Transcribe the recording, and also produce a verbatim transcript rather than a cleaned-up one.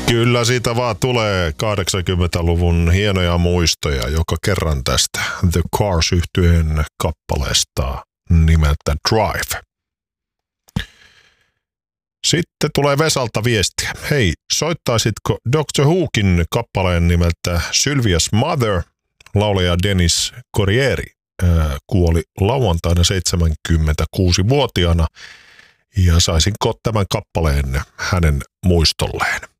Kyllä siitä vaan tulee kahdeksankymmentäluvun hienoja muistoja joka kerran tästä The Cars-yhtyeen kappaleesta nimeltä Drive. Sitten tulee Vesalta viestiä. Hei, soittaisitko doctor Whokin kappaleen nimeltä Sylvia's Mother? Laulaja Dennis Corrieri ää, kuoli lauantaina seitsemänkymmentäkuusivuotiaana ja saisinko tämän kappaleen hänen muistolleen?